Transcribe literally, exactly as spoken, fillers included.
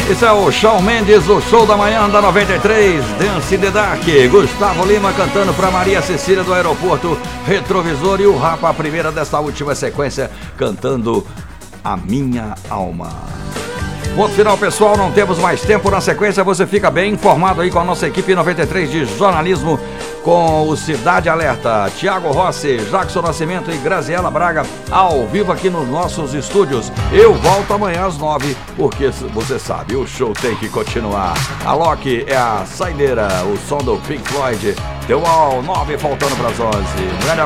Esse é o Shawn Mendes, o show da manhã da noventa e três, Dance in the Dark. Gustavo Lima cantando para Maria Cecília do aeroporto Retrovisor e o Rapa, a primeira dessa última sequência, cantando A Minha Alma. Ponto final, pessoal, não temos mais tempo. Na sequência você fica bem informado aí com a nossa equipe noventa e três de jornalismo, com o Cidade Alerta, Tiago Rossi, Jackson Nascimento e Graziela Braga, ao vivo aqui nos nossos estúdios. Eu volto amanhã às nove, porque você sabe, o show tem que continuar. A Loki é a saideira, o som do Pink Floyd, The Wall, nove faltando para as onze. Um grande abraço.